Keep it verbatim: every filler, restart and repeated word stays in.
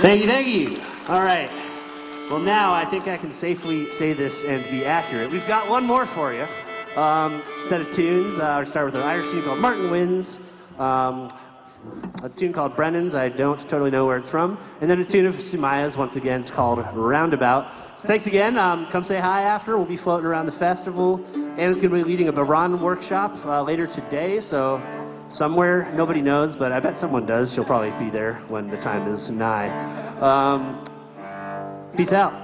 Thank you, thank you. All right. Well, now I think I can safely say this and be accurate. We've got one more for you. Um, set of tunes. Uh, I'll start with an Irish tune called Martin Wins. Um, a tune called Brennan's. I don't totally know where it's from. And then a tune of Sumaya's, once again. It's called Roundabout. So thanks again. Um, come say hi after. We'll be floating around the festival. And it's going to be leading a Baran workshop uh, later today. So somewhere, nobody knows, but I bet someone does. She'll probably be there when the time is nigh. Um, peace out.